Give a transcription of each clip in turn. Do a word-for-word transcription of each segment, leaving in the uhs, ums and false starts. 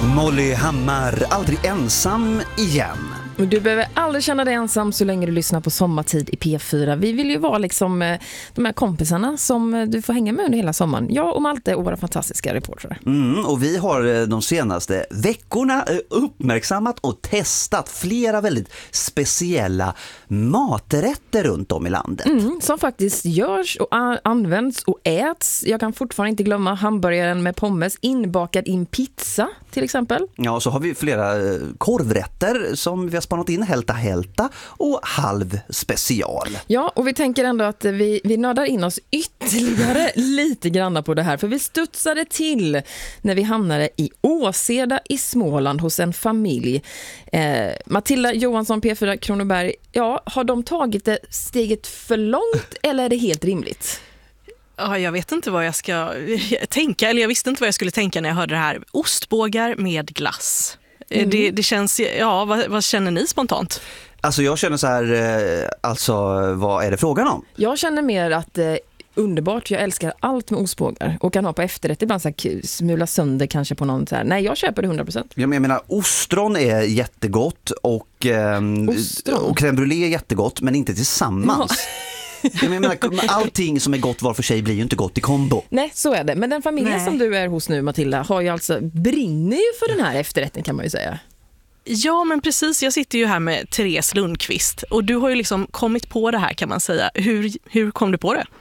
Molly Hammar, aldrig ensam igen. Du behöver aldrig känna dig ensam så länge du lyssnar på Sommartid i P fyra. Vi vill ju vara liksom de här kompisarna som du får hänga med under hela sommaren. Jag och Malte och våra fantastiska reportrar. Mm, och vi har de senaste veckorna uppmärksammat och testat flera väldigt speciella maträtter runt om i landet. Mm, som faktiskt görs och används och äts. Jag kan fortfarande inte glömma hamburgaren med pommes inbakad i en pizza till exempel. Ja, och så har vi flera korvrätter som vi har spanat in, hälta hälta och halv special. Ja, och vi tänker ändå att vi, vi nördar in oss ytterligare lite grann på det här. För vi studsade till när vi hamnade i Åseda i Småland hos en familj. Eh, Matilda Johansson, P fyra Kronoberg. Ja, har de tagit det steget för långt eller är det helt rimligt? Ja, jag vet inte vad jag ska tänka, eller jag visste inte vad jag skulle tänka när jag hörde det här. Ostbågar med glass. Mm. Det, det känns, ja, vad, vad känner ni spontant? Alltså jag känner så här, alltså vad är det frågan om? Jag känner mer att eh, underbart, jag älskar allt med ostbågar och kan ha på efterrätt, ibland så här smula sönder kanske på någon så här. Nej, jag köper det hundra procent. Jag menar, ostron är jättegott och, eh, och crème brûlée är jättegott, men inte tillsammans. Ja. Jag menar, allting som är gott var för sig blir ju inte gott i kombo. Nej, så är det. Men den familjen Nej. som du är hos nu, Matilda, har ju alltså, brinner ju för den här efterrätten kan man ju säga. Ja, men precis. Jag sitter ju här med Therese Lundqvist och du har ju liksom kommit på det här kan man säga. Hur, hur kom du på det?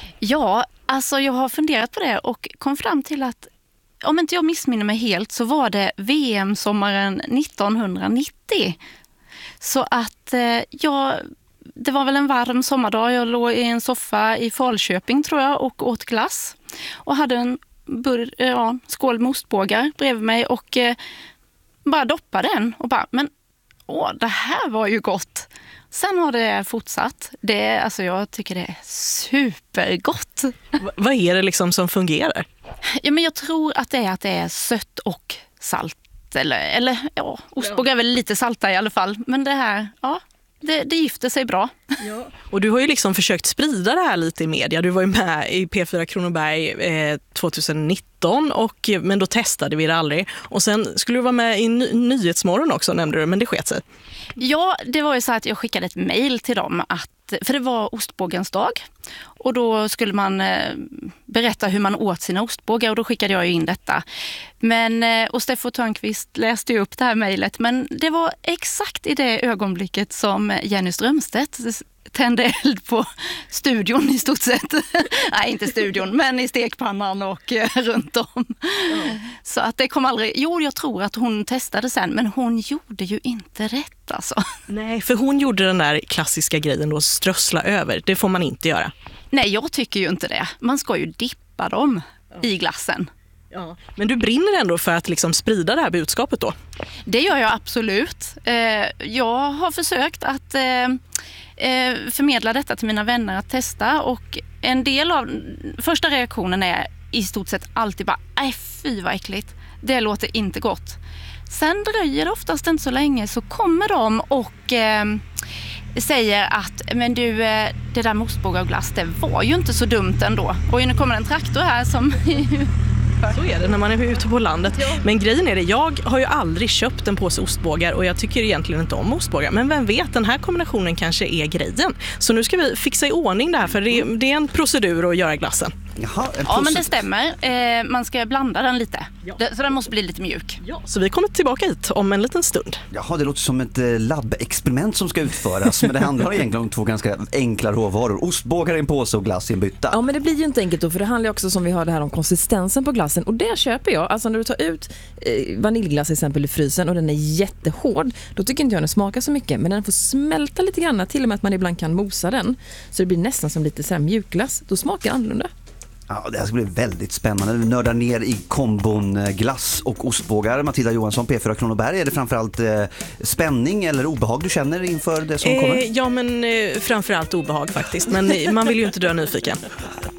Ja, alltså jag har funderat på det och kom fram till att om inte jag missminner mig helt så var det V M-sommaren nittonhundranittio. Så att eh, jag... Det var väl en varm sommardag. Jag låg i en soffa i Falköping tror jag och åt glass. Och hade en bur- ja, skål med ostbågar bredvid mig och eh, bara doppade den. Och bara, men åh, det här var ju gott. Sen har det fortsatt. Det, alltså jag tycker det är supergott. V- vad är det liksom som fungerar? Ja, men jag tror att det är att det är sött och salt. Eller, eller ja, ostbågar är väl lite salta i alla fall. Men det här, ja... Det, det gifter sig bra. Ja. Och du har ju liksom försökt sprida det här lite i media. Du var ju med i P fyra Kronoberg eh, tjugonitton, och, men då testade vi det aldrig. Och sen skulle du vara med i ny- Nyhetsmorgon också, nämnde du, men det sket sig. Ja, det var ju så att jag skickade ett mejl till dem, att, för det var ostbågens dag. Och då skulle man eh, berätta hur man åt sina ostbågar och då skickade jag ju in detta. Men, eh, och Steffo Törnqvist läste ju upp det här mejlet, men det var exakt i det ögonblicket som Jenny Strömstedt tände eld på studion i stort sett. Nej, inte studion, men i stekpannan och eh, runt om. Mm. Så att det kom aldrig... Jo, jag tror att hon testade sen, men hon gjorde ju inte rätt alltså. Nej, för hon gjorde den där klassiska grejen då, strössla över. Det får man inte göra. Nej, jag tycker ju inte det. Man ska ju dippa dem ja. i glassen. Ja. Men du brinner ändå för att liksom sprida det här budskapet då? Det gör jag absolut. Jag har försökt att förmedla detta till mina vänner att testa, och en del av första reaktionen är i stort sett alltid bara nej fy vad äckligt, det låter inte gott. Sen dröjer det oftast inte så länge, så kommer de och eh, säger att men du, det där med ostbågar och glass, det var ju inte så dumt ändå. Och nu kommer en traktor här som... Så är det när man är ute på landet. Ja. Men grejen är det, jag har ju aldrig köpt en påse ostbågar och jag tycker egentligen inte om ostbågar. Men vem vet, den här kombinationen kanske är grejen. Så nu ska vi fixa i ordning det här, för det, det är en procedur att göra glassen. Jaha, ja, men det stämmer. Eh, man ska blanda den lite. Ja. Det, så den måste bli lite mjuk. Ja. Så vi kommer tillbaka hit om en liten stund. Jaha, det låter som ett labbexperiment som ska utföras. Men det handlar egentligen om två ganska enkla råvaror. Ostbågar i en påse och glass i en bytta. Ja, men det blir ju inte enkelt då, för det handlar också, som vi hörde här, om konsistensen på glassen. Och det köper jag. Alltså när du tar ut eh, vaniljglass till exempel i frysen och den är jättehård, då tycker inte jag den smakar så mycket. Men den får smälta lite grann, till och med att man ibland kan mosa den. Så det blir nästan som lite så här mjukglass. Då smakar det annorlunda. Ja, det här ska bli väldigt spännande. Vi nördar ner i kombon glass och ostbågar. Matilda Johansson, P fyra Kronoberg. Är det framförallt eh, spänning eller obehag du känner inför det som eh, kommer? Ja, men eh, framförallt obehag faktiskt. Men man vill ju inte dö nyfiken.